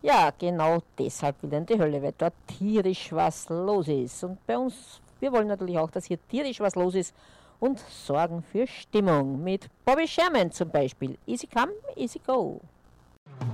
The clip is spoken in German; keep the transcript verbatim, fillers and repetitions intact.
Ja, genau deshalb wieder in die Hölle, weil dort tierisch was los ist. Und bei uns, wir wollen natürlich auch, dass hier tierisch was los ist und sorgen für Stimmung. Mit Bobby Sherman zum Beispiel. Easy come, easy go.